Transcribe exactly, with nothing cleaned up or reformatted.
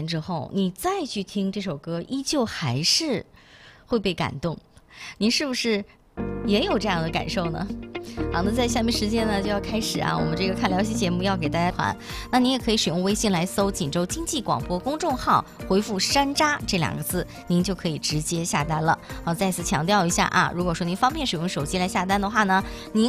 之后，你再去听这首歌，依旧还是会被感动。您是不是也有这样的感受呢？好，那在下面时间呢就要开始啊，我们这个看聊戏节目要给大家团，那您也可以使用微信来搜锦州经济广播公众号，回复山楂这两个字，您就可以直接下单了。好，再次强调一下啊，如果说您方便使用手机来下单的话呢，您